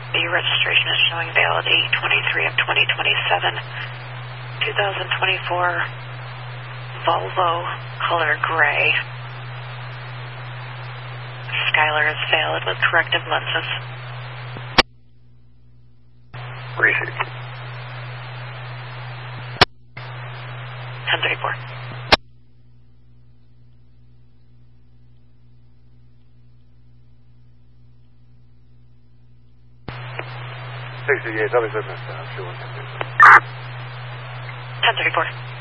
The registration is showing valid 8/23 of 2027. 2024 Volvo color gray. Skylar is valid with corrective lenses. Receive. 1034. Yeah, that was it. 1034.